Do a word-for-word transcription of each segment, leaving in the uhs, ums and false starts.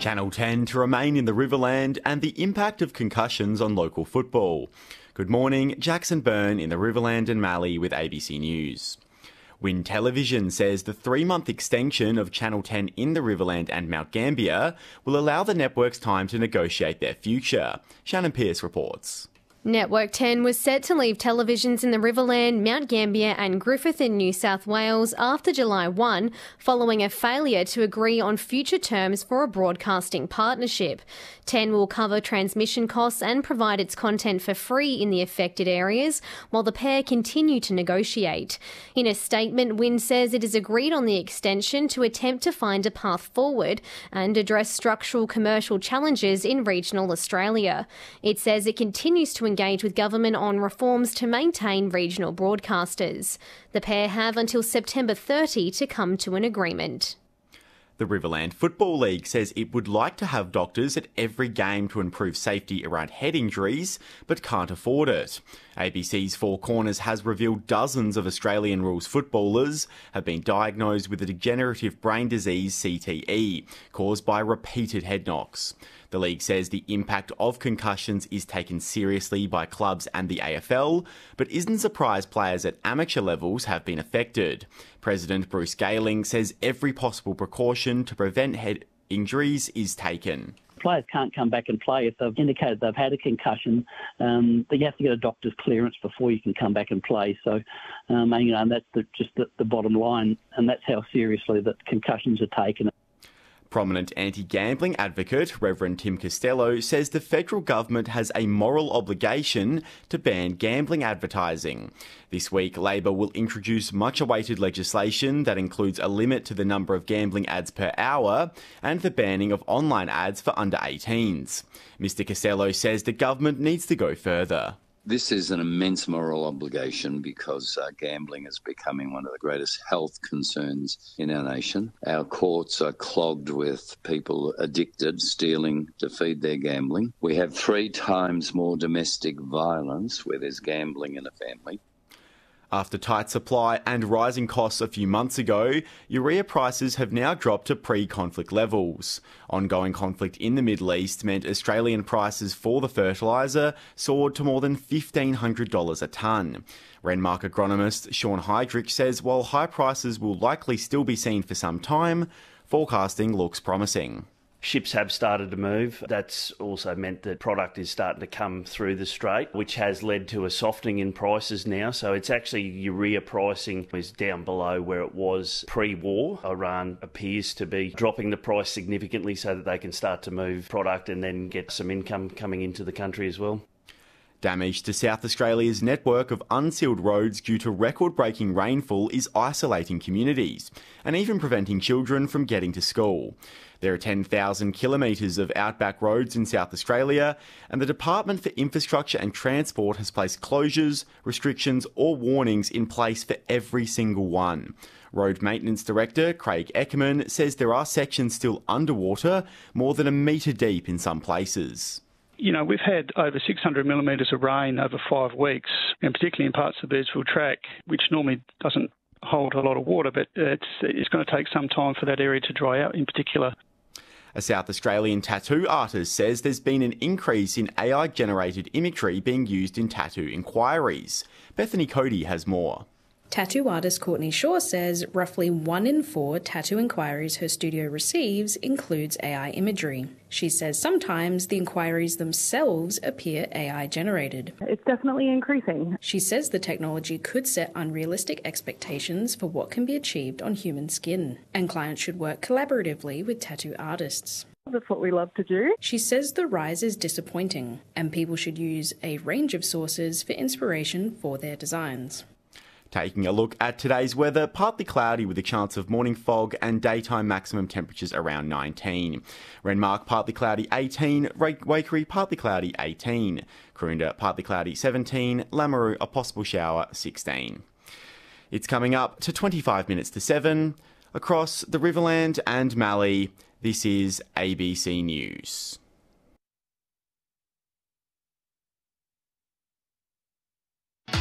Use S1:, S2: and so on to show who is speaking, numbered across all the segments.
S1: Channel ten to remain in the Riverland and the impact of concussions on local football. Good morning, Jackson Byrne in the Riverland and Mallee with A B C News. Win Television says the three-month extension of Channel ten in the Riverland and Mount Gambier will allow the networks time to negotiate their future. Shannon Pearce reports.
S2: Network ten was set to leave televisions in the Riverland, Mount Gambier and Griffith in New South Wales after July first, following a failure to agree on future terms for a broadcasting partnership. ten will cover transmission costs and provide its content for free in the affected areas, while the pair continue to negotiate. In a statement, Win says it has agreed on the extension to attempt to find a path forward and address structural commercial challenges in regional Australia. It says it continues to engage with government on reforms to maintain regional broadcasters. The pair have until September thirtieth to come to an agreement.
S1: The Riverland Football League says it would like to have doctors at every game to improve safety around head injuries, but can't afford it. A B C's Four Corners has revealed dozens of Australian rules footballers have been diagnosed with a degenerative brain disease, C T E, caused by repeated head knocks. The league says the impact of concussions is taken seriously by clubs and the A F L, but isn't surprised players at amateur levels have been affected. President Bruce Gayling says every possible precaution to prevent head injuries is taken.
S3: Players can't come back and play if they've indicated they've had a concussion. Um, you have to get a doctor's clearance before you can come back and play. So, um, and, you know, and that's the, just the, the bottom line, and that's how seriously that concussions are taken.
S1: Prominent anti-gambling advocate Reverend Tim Costello says the federal government has a moral obligation to ban gambling advertising. This week, Labor will introduce much-awaited legislation that includes a limit to the number of gambling ads per hour and the banning of online ads for under eighteens. Mister Costello says the government needs to go further.
S4: This is an immense moral obligation because uh, gambling is becoming one of the greatest health concerns in our nation. Our courts are clogged with people addicted, stealing to feed their gambling. We have three times more domestic violence where there's gambling in a family.
S1: After tight supply and rising costs a few months ago, urea prices have now dropped to pre-conflict levels. Ongoing conflict in the Middle East meant Australian prices for the fertiliser soared to more than fifteen hundred dollars a tonne. Renmark agronomist Sean Heidrich says while high prices will likely still be seen for some time, forecasting looks promising.
S5: Ships have started to move. That's also meant that product is starting to come through the strait, which has led to a softening in prices now. So it's actually urea pricing is down below where it was pre-war. Iran appears to be dropping the price significantly so that they can start to move product and then get some income coming into the country as well.
S1: Damage to South Australia's network of unsealed roads due to record-breaking rainfall is isolating communities and even preventing children from getting to school. There are ten thousand kilometres of outback roads in South Australia, and the Department for Infrastructure and Transport has placed closures, restrictions or warnings in place for every single one. Road Maintenance Director Craig Eckerman says there are sections still underwater, more than a metre deep in some places.
S6: You know, we've had over six hundred millimetres of rain over five weeks, and particularly in parts of the Birdsville Track, which normally doesn't hold a lot of water, but it's, it's going to take some time for that area to dry out in particular.
S1: A South Australian tattoo artist says there's been an increase in A I-generated imagery being used in tattoo inquiries. Bethany Cody has more.
S7: Tattoo artist Courtney Shaw says roughly one in four tattoo inquiries her studio receives includes A I imagery. She says sometimes the inquiries themselves appear A I generated.
S8: It's definitely increasing.
S7: She says the technology could set unrealistic expectations for what can be achieved on human skin, and clients should work collaboratively with tattoo artists.
S8: That's what we love to do.
S7: She says the rise is disappointing, and people should use a range of sources for inspiration for their designs.
S1: Taking a look at today's weather, partly cloudy with a chance of morning fog and daytime maximum temperatures around nineteen. Renmark partly cloudy eighteen, Waikerie partly cloudy eighteen, Karoonda partly cloudy seventeen, Lameroo a possible shower sixteen. It's coming up to twenty-five minutes to seven. Across the Riverland and Mallee, this is A B C News.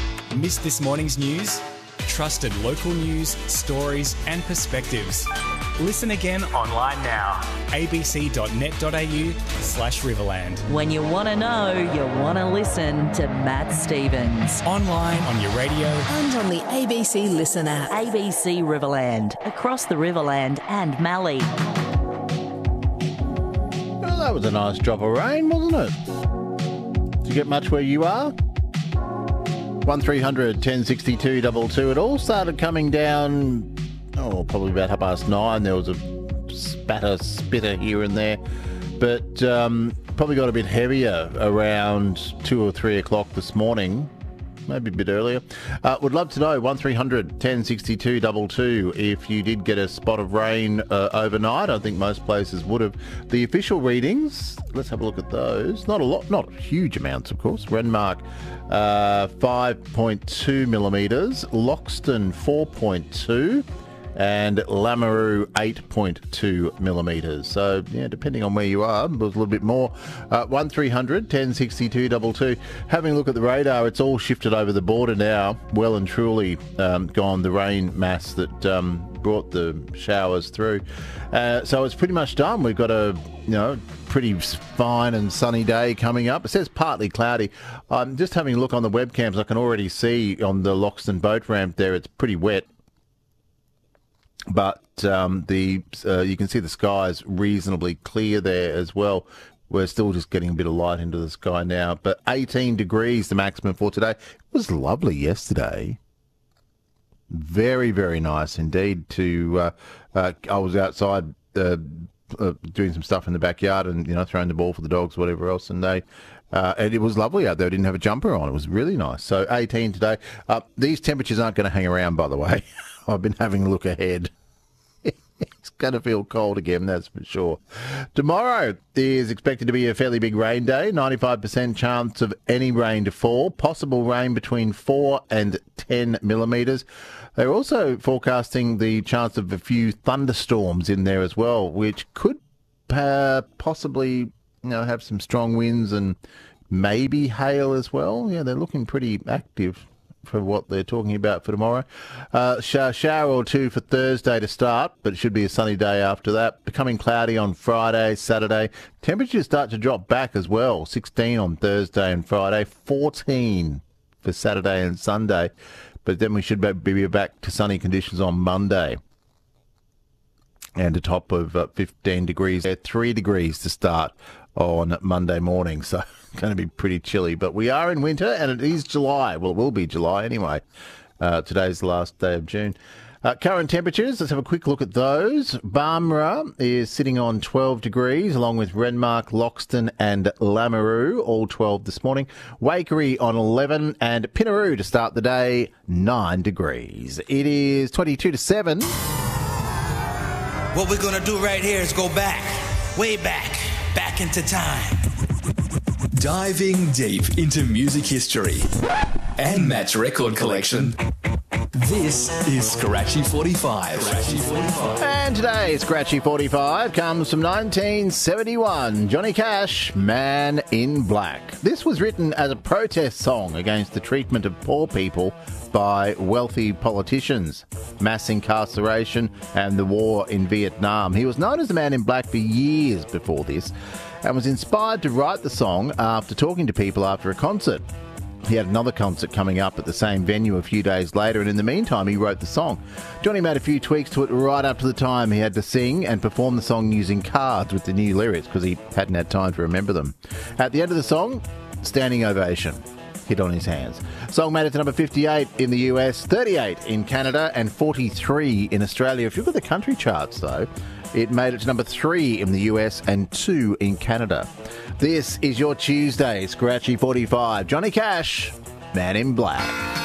S9: Missed this morning's news? Trusted local news, stories and perspectives. Listen again online now. abc.net.au slash Riverland.
S10: When you want to know, you want to listen to Matt Stevens.
S9: Online, on your radio.
S11: And on the A B C Listen app.
S10: A B C Riverland. Across the Riverland and Mallee.
S12: Well, that was a nice drop of rain, wasn't it? Did you get much where you are? one three hundred ten sixty-two two two. It all started coming down, oh, probably about half past nine. There was a spatter, spitter here and there. But um, probably got a bit heavier around two or three o'clock this morning. Maybe a bit earlier. Uh, would love to know, one three hundred ten sixty-two two two, if you did get a spot of rain uh, overnight. I think most places would have. The official readings, let's have a look at those. Not a lot, not huge amounts, of course. Renmark, uh, five point two millimetres. Loxton, four point two. And Lameroo, eight point two millimetres. So, yeah, depending on where you are, it was a little bit more. Uh, one three hundred ten sixty-two two two. Having a look at the radar, it's all shifted over the border now. Well and truly um, gone, the rain mass that um, brought the showers through. Uh, so it's pretty much done. We've got a, you know, pretty fine and sunny day coming up. It says partly cloudy. I'm just having a look on the webcams. I can already see on the Loxton boat ramp there, it's pretty wet. But um, the uh, you can see the sky's reasonably clear there as well. We're still just getting a bit of light into the sky now. But eighteen degrees, the maximum for today. It was lovely yesterday. Very, very nice indeed. To uh, uh, I was outside uh, uh, doing some stuff in the backyard and, you know, throwing the ball for the dogs, whatever else, and they... Uh, and it was lovely out there. I didn't have a jumper on. It was really nice. So eighteen today. Uh, these temperatures aren't going to hang around, by the way. I've been having a look ahead. It's going to feel cold again, that's for sure. Tomorrow is expected to be a fairly big rain day. ninety-five percent chance of any rain to fall. Possible rain between four and ten millimetres. They're also forecasting the chance of a few thunderstorms in there as well, which could uh, possibly... you know, have some strong winds and maybe hail as well. Yeah, they're looking pretty active for what they're talking about for tomorrow. Uh, sh- shower or two for Thursday to start, but it should be a sunny day after that. Becoming cloudy on Friday, Saturday. Temperatures start to drop back as well. sixteen on Thursday and Friday, fourteen for Saturday and Sunday. But then we should be back to sunny conditions on Monday. And a top of uh, fifteen degrees there, three degrees to start on Monday morning, so it's going to be pretty chilly. But we are in winter, and it is July. Well, it will be July anyway. Uh, today's the last day of June. Uh, current temperatures, let's have a quick look at those. Barmera is sitting on twelve degrees, along with Renmark, Loxton and Lameroo, all twelve this morning. Waikerie on eleven, and Pinaroo to start the day, nine degrees. It is twenty-two to seven.
S13: What we're going to do right here is go back, way back, back into time.
S9: Diving deep into music history and Matt's record collection. This is Scratchy forty-five. Scratchy forty-five.
S12: And today, Scratchy forty-five comes from nineteen seventy-one. Johnny Cash, Man in Black. This was written as a protest song against the treatment of poor people by wealthy politicians, mass incarceration and the war in Vietnam. He was known as the Man in Black for years before this and was inspired to write the song after talking to people after a concert. He had another concert coming up at the same venue a few days later, and in the meantime he wrote the song. Johnny made a few tweaks to it right up to the time he had to sing and perform the song using cards with the new lyrics because he hadn't had time to remember them. At the end of the song, standing ovation hit on his hands. Song made it to number fifty-eight in the U S, thirty-eight in Canada and forty-three in Australia. If you look at the country charts though, it made it to number three in the U S and two in Canada. This is your Tuesday Scratchy forty-five. Johnny Cash, Man in Black.